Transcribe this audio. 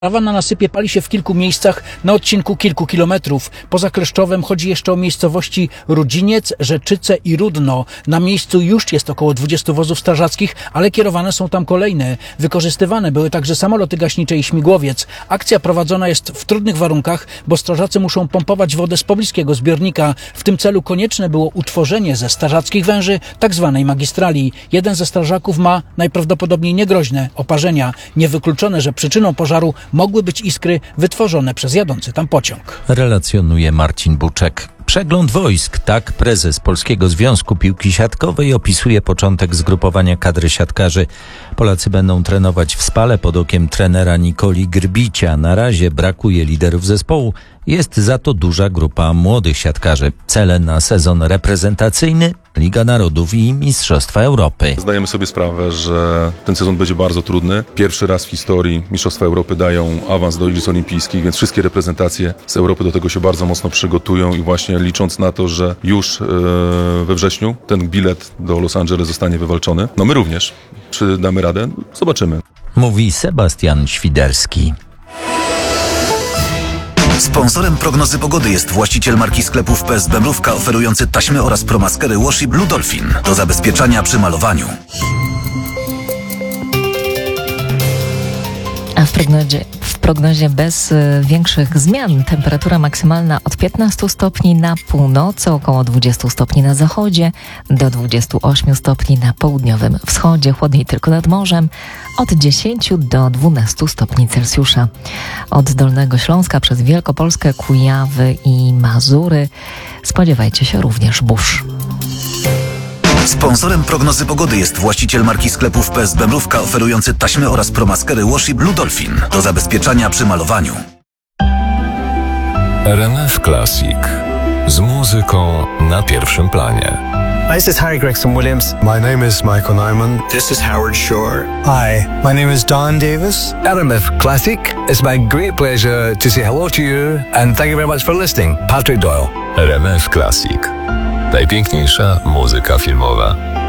Lawa na nasypie pali się w kilku miejscach na odcinku kilku kilometrów. Poza Kleszczowem chodzi jeszcze o miejscowości Rudziniec, Rzeczyce i Rudno. Na miejscu już jest około 20 wozów strażackich, ale kierowane są tam kolejne. Wykorzystywane były także samoloty gaśnicze i śmigłowiec. Akcja prowadzona jest w trudnych warunkach, bo strażacy muszą pompować wodę z pobliskiego zbiornika. W tym celu konieczne było utworzenie ze strażackich węży tzw. magistrali. Jeden ze strażaków ma najprawdopodobniej niegroźne oparzenia. Niewykluczone, że przyczyną pożaru mogły być iskry wytworzone przez jadący tam pociąg. Relacjonuje Marcin Buczek. Przegląd wojsk, tak prezes Polskiego Związku Piłki Siatkowej opisuje początek zgrupowania kadry siatkarzy. Polacy będą trenować w Spale pod okiem trenera Nikoli Grbicia. Na razie brakuje liderów zespołu. Jest za to duża grupa młodych siatkarzy. Cele na sezon reprezentacyjny, Liga Narodów i Mistrzostwa Europy. Zdajemy sobie sprawę, że ten sezon będzie bardzo trudny. Pierwszy raz w historii Mistrzostwa Europy dają awans do Igrzysk Olimpijskich, więc wszystkie reprezentacje z Europy do tego się bardzo mocno przygotują i właśnie licząc na to, że już we wrześniu ten bilet do Los Angeles zostanie wywalczony. No my również. Czy damy radę? Zobaczymy. Mówi Sebastian Świderski. Sponsorem prognozy pogody jest właściciel marki sklepów PSB Mrówka oferujący taśmy oraz promaskery Washi Blue Dolphin do zabezpieczania przy malowaniu. A w prognozie bez większych zmian temperatura maksymalna od 15 stopni na północy, około 20 stopni na zachodzie, do 28 stopni na południowym wschodzie, chłodniej tylko nad morzem, od 10 do 12 stopni Celsjusza. Od Dolnego Śląska przez Wielkopolskę, Kujawy i Mazury spodziewajcie się również burz. Sponsorem prognozy pogody jest właściciel marki sklepów PSB Mrówka oferujący taśmy oraz promaskery Washi Blue Dolphin do zabezpieczania przy malowaniu. RMF Classic. Z muzyką na pierwszym planie. This is Harry Gregson Williams. My name is Michael Nyman. This is Howard Shore. Hi, my name is Don Davis. RMF Classic. It's my great pleasure to say hello to you and thank you very much for listening. Patrick Doyle. RMF Classic. Najpiękniejsza muzyka filmowa.